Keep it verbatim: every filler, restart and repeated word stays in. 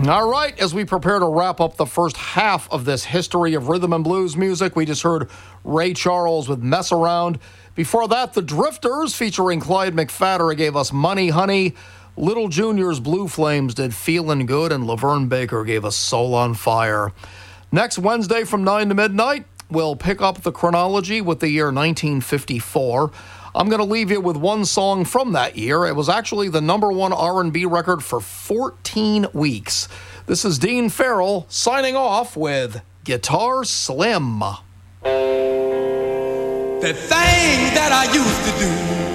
All right, as we prepare to wrap up the first half of this history of rhythm and blues music, we just heard Ray Charles with Mess Around. Before that, the Drifters featuring Clyde McPhatter gave us Money Honey. Little Junior's Blue Flames did Feelin' Good, and Laverne Baker gave us Soul on Fire. Next Wednesday from nine to midnight, we'll pick up the chronology with the year nineteen fifty-four. I'm going to leave you with one song from that year. It was actually the number one R and B record for fourteen weeks. This is Dean Farrell signing off with Guitar Slim. The thing that I used to do